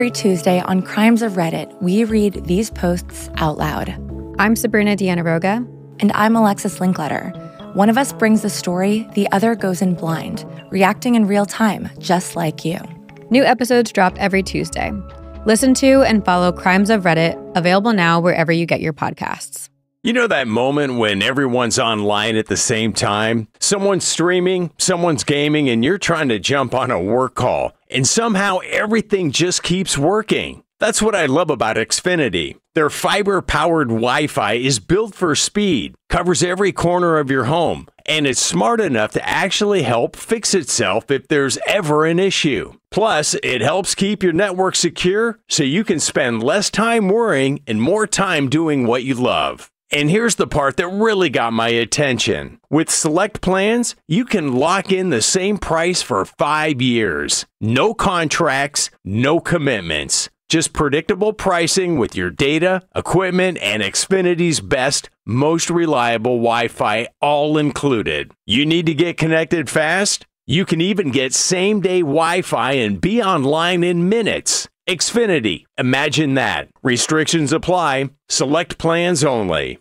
Every Tuesday on Crimes of Reddit, we read these posts out loud. I'm Sabrina Diana-Roga. And I'm Alexis Linkletter. One of us brings the story, the other goes in blind, reacting in real time, just like you. New episodes drop every Tuesday. Listen to and follow Crimes of Reddit, available now wherever you get your podcasts. You know that moment when everyone's online at the same time? Someone's streaming, someone's gaming, and you're trying to jump on a work call, and somehow everything just keeps working. That's what I love about Xfinity. Their fiber-powered Wi-Fi is built for speed, covers every corner of your home, and it's smart enough to actually help fix itself if there's ever an issue. Plus, it helps keep your network secure so you can spend less time worrying and more time doing what you love. And here's the part that really got my attention. With select plans, you can lock in the same price for 5 years. No contracts, no commitments. Just predictable pricing with your data, equipment, and Xfinity's best, most reliable Wi-Fi all included. You need to get connected fast? You can even get same-day Wi-Fi and be online in minutes. Xfinity, imagine that. Restrictions apply. Select plans only.